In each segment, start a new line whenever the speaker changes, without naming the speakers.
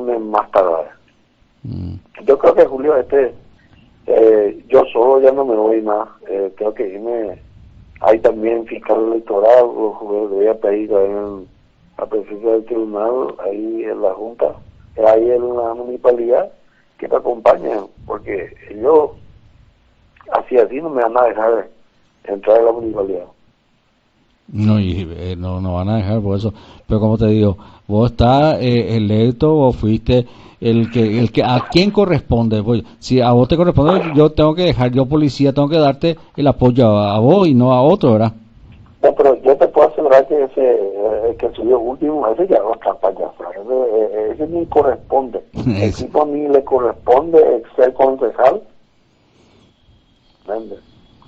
soluciones más tarde. Yo creo que Julio, yo solo ya no me voy más, tengo que irme. Hay también fiscal electoral, voy a pedir en la presidencia del tribunal, ahí en la junta, ahí en la municipalidad, que me acompañen, porque ellos así no me van a dejar entrar a la municipalidad.
No, no van a dejar por eso. Pero como te digo, vos estás electo, vos fuiste el que a quién corresponde. Pues, si a vos te corresponde, yo tengo que dejar, yo policía, tengo que darte el apoyo a vos y no a otro, ¿verdad?
No, pero yo te puedo asegurar que el que subió último, ese ya no está payasa, ese ni corresponde. El tipo ni le corresponde ser concejal. ¿Entiendes?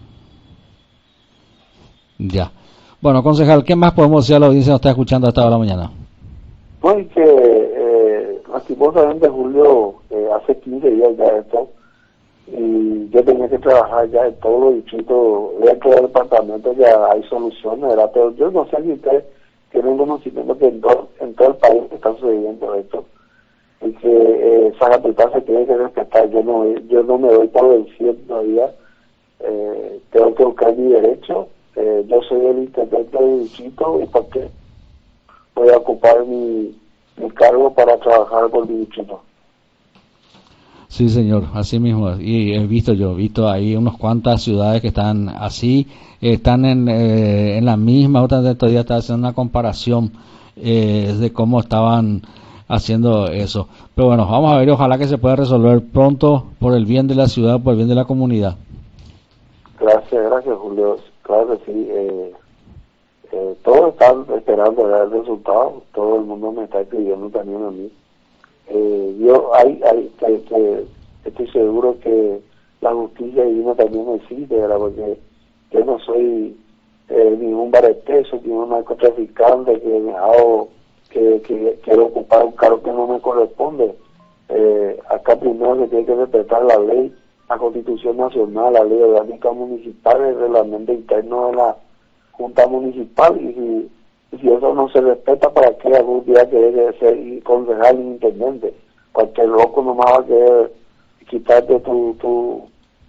Ya. Bueno, concejal, ¿qué más podemos decir a la audiencia que nos está escuchando a esta hora de la mañana?
No, y que lastimosamente Julio, hace 15 días ya esto, y yo tenía que trabajar ya en todos los distritos, dentro del departamento ya hay soluciones, ¿verdad? Pero yo no sé si ustedes tienen conocimiento que en todo el país está sucediendo esto, y que Zacatepec se tiene que respetar. Yo no me doy por vencido todavía, tengo que buscar mi derecho. Yo soy el intendente del distrito y porque voy a ocupar mi cargo para trabajar por mi distrito.
Sí, señor, así mismo. Y he visto ahí unas cuantas ciudades que están así, están en la misma. Otra vez todavía está haciendo una comparación de cómo estaban haciendo eso. Pero bueno, vamos a ver, ojalá que se pueda resolver pronto por el bien de la ciudad, por el bien de la comunidad.
Gracias Julio. Claro que sí. Todos están esperando ver el resultado, todo el mundo me está escribiendo también a mí. Yo estoy seguro que la justicia divina también existe, ¿verdad? Porque yo no soy ningún bareteso, ni un narcotraficante que me hago que quiero ocupar un cargo que no me corresponde. Acá primero se tiene que respetar la ley, la Constitución Nacional, la ley orgánica municipal, el reglamento interno de la Junta Municipal, y si eso no se respeta, ¿para qué algún día querer ser concejal y intendente? Cualquier loco nomás va a querer quitarte tu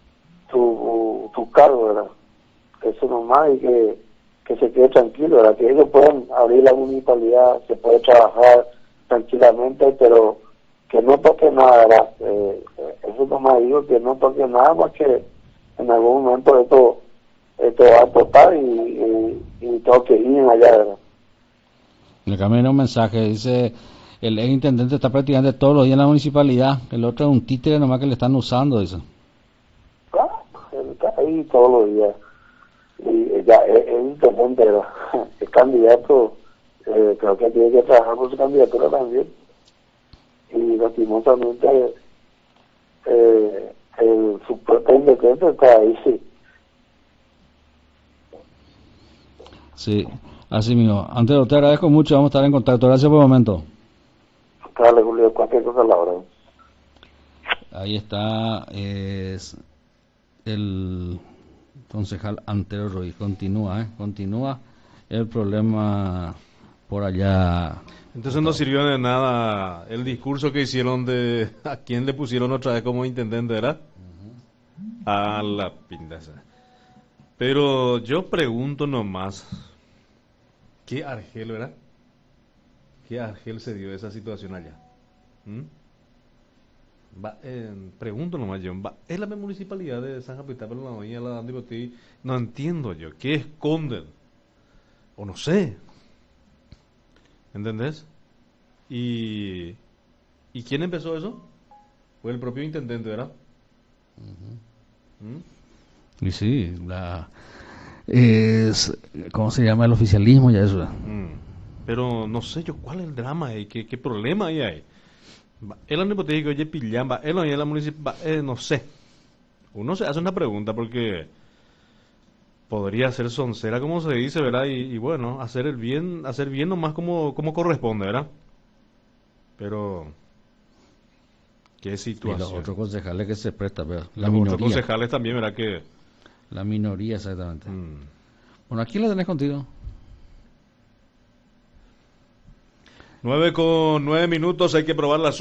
cargo, ¿verdad? Eso nomás, y que se quede tranquilo, ¿verdad? Que ellos puedan abrir la municipalidad, se puede trabajar tranquilamente, pero que no toque nada, ¿verdad? Eso nomás digo, que no toque nada, porque en algún momento esto va a tocar y tengo que ir allá, ¿verdad?
Le cambié un mensaje, dice, el ex intendente está prácticamente todos los días en la municipalidad, el otro es un títere nomás que le están usando, dice.
Claro, él está ahí todos los días, y ya es intendente, ¿verdad? El candidato, creo que tiene que trabajar por su candidatura también, y lastimosamente el supuesto intendente está ahí, sí.
Sí, así mismo. Antero, te agradezco mucho, vamos a estar en contacto. Gracias por el momento.
Dale, Julio, cualquier cosa a la hora.
Ahí está el concejal Antero Ruiz. Continúa el problema por allá.
Entonces no sirvió de nada el discurso que hicieron de a quién le pusieron otra vez como intendente, ¿verdad? A la pinta esa. Pero yo pregunto nomás, ¿qué argel, verdad? ¿Qué argel se dio esa situación allá? Pregunto nomás yo, ¿es la municipalidad de San Capital, pero la doña la dan de no entiendo yo, ¿qué esconden? O no sé, ¿entendés? ¿Y quién empezó eso? Fue el propio intendente, ¿verdad?
Y sí, ¿cómo se llama el oficialismo? Ya eso.
Pero no sé yo cuál es el drama ahí, qué problema ahí hay. El onipotético oye pillamba, el oye la municipal, no sé. Uno se hace una pregunta porque podría ser soncera, como se dice, ¿verdad? Y bueno, hacer bien nomás como corresponde, ¿verdad? Pero qué situación.
Y los otros concejales que se prestan, ¿verdad?
La minoría. Los otros concejales también, ¿verdad? Que
la minoría, exactamente. Bueno, aquí la tenés contigo.
9:09, hay que probar la